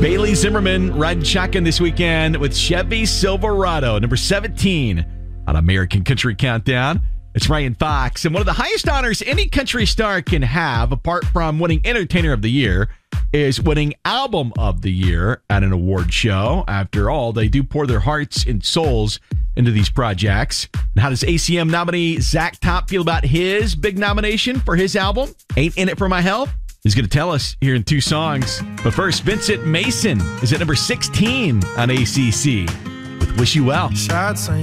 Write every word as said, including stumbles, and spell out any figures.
Bailey Zimmerman riding shotgun this weekend with Chevy Silverado, number seventeen on American Country Countdown. It's Ryan Fox. And one of the highest honors any country star can have, apart from winning Entertainer of the Year, is winning Album of the Year at an award show. After all, they do pour their hearts and souls into these projects. And how does A C M nominee Zach Top feel about his big nomination for his album, Ain't In It For My Health? He's going to tell us here in two songs. But first, Vincent Mason is at number sixteen on A C C with Wish You Well. Shots on